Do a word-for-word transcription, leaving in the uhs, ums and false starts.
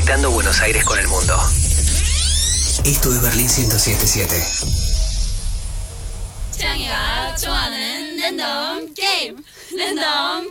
Conectando Buenos Aires con el mundo. Esto es Berlín ciento siete punto siete. 창이가 좋아하는 랜덤 게임 랜덤